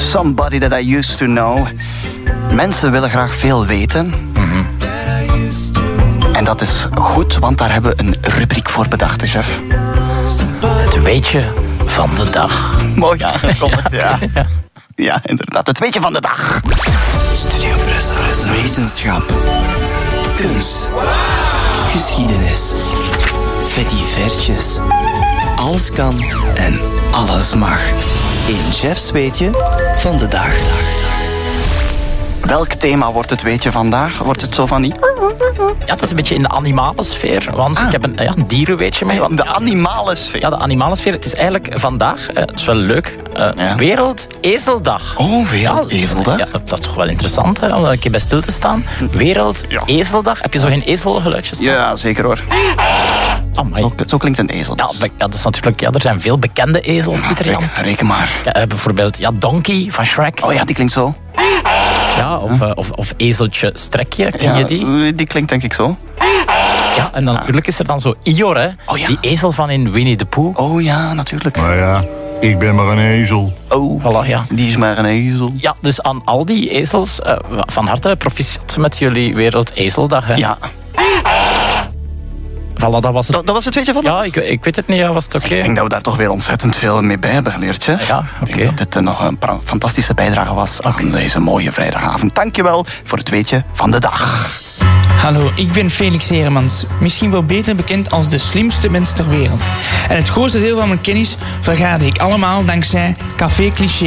Somebody That I Used To Know. Mensen willen graag veel weten. Mm-hmm. En dat is goed, want daar hebben we een rubriek voor bedacht, chef. Het weetje van de dag. Mooi aangekondigd, ja. Ja, inderdaad. Het weetje van de dag. Studio Brussel. Wetenschap. Kunst. Geschiedenis. Fedivertjes. Alles kan en alles mag. In Jeff's weetje van de dag. Welk thema wordt het weetje vandaag? Wordt het zo van die... Ja, dat is een beetje in de animale sfeer. Want ik heb een dierenweetje mee. Want, de animale sfeer? Ja, de animale sfeer. Het is eigenlijk vandaag, het is wel leuk, Wereldezeldag. Oh, Wereldezeldag? Ja, dat is toch wel interessant, hè, om er een keer bij stil te staan. Wereldezeldag. Heb je zo geen ezelgeluidjes staan? Ja, zeker hoor. Zo klinkt een ezel. Dus. Ja, dat is natuurlijk, er zijn veel bekende ezels, Pieter Jan. Reken maar. Bijvoorbeeld Donkey van Shrek. Oh ja, die klinkt zo. Ja, of ezeltje Strekje, ken je die? Die klinkt denk ik zo. Ja, en dan natuurlijk is er dan zo Ior, hè? Oh, ja. Die ezel van in Winnie the Pooh. Oh ja, natuurlijk. Maar ja, ik ben maar een ezel. Oh, voilà, ja. Die is maar een ezel. Ja, dus aan al die ezels, van harte proficiat met jullie Wereldezeldag, hè? Ja. Voilà, dat was het. Dat was het weetje van? Ja, ik weet het niet, was het oké? Ik denk dat we daar toch weer ontzettend veel mee bij hebben geleerd, chef. Ja, oké. Ik denk dat dit nog een fantastische bijdrage was aan deze mooie vrijdagavond. Dankjewel voor het weetje van de dag. Hallo, ik ben Felix Heremans, misschien wel beter bekend als de slimste mens ter wereld. En het grootste deel van mijn kennis vergaarde ik allemaal dankzij Café Cliché.